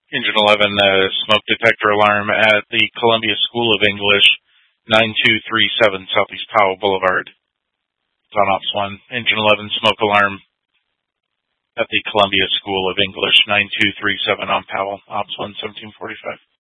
Engine 11, smoke detector alarm at the Columbia School of English, 9237 Southeast Powell Boulevard. It's on Ops 1. Engine 11, smoke alarm at the Columbia School of English, 9237 on Powell, Ops 1, 1745.